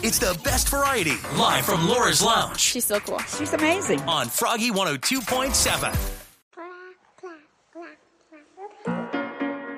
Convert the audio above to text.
It's the best variety. Live from Laura's Lounge She's so cool. She's amazing. on Froggy 102.7.